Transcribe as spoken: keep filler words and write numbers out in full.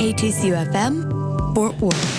K T C U F M, Fort Worth.